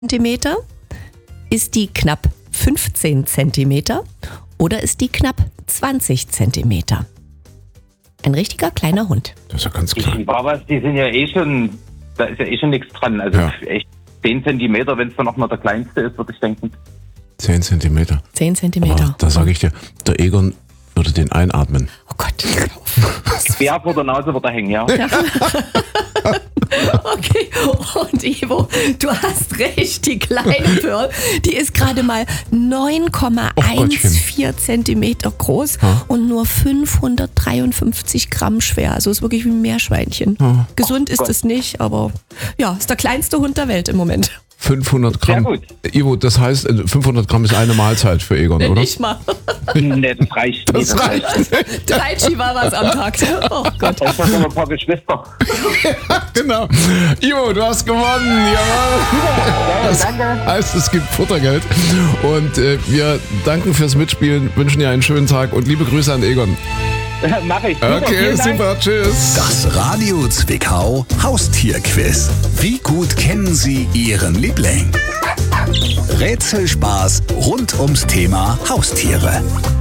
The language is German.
Zentimeter? Ist die knapp 15 Zentimeter oder ist die knapp 20 Zentimeter? Ein richtiger kleiner Hund. Das ist ja ganz Die klar. Chihuahuas, die sind ja schon, da ist ja schon nichts dran. Also echt 10 Zentimeter, wenn es dann auch mal der kleinste ist, würde ich denken. 10 Zentimeter. 10 Zentimeter. Aber da sage ich dir, der Egon würde den einatmen. Oh Gott. Das Bär vor der Nase wird da hängen, ja. Okay, und Ivo, du hast recht, die kleine Pearl, die ist gerade mal 9,14 Zentimeter groß und nur 553 Gramm schwer. Also ist wirklich wie ein Meerschweinchen. Gesund ist es nicht, aber ja, ist der kleinste Hund der Welt im Moment. 500 Gramm. Sehr gut. Ivo, das heißt, 500 Gramm ist eine Mahlzeit für Egon, oder? Nicht mal. Nee, das reicht nicht. Das reicht. 3 Chihuahuas am Tag. Oh Gott. Das sind noch ein paar Geschwister. Genau. Ivo, du hast gewonnen. Jawohl. Das heißt, es gibt Futtergeld. Und wir danken fürs Mitspielen, wünschen dir einen schönen Tag und liebe Grüße an Egon. Mach ich. Super, Okay, vielen Dank. super. Tschüss. Das Radio Zwickau Haustierquiz. Wie gut kennen Sie Ihren Liebling? Rätselspaß rund ums Thema Haustiere.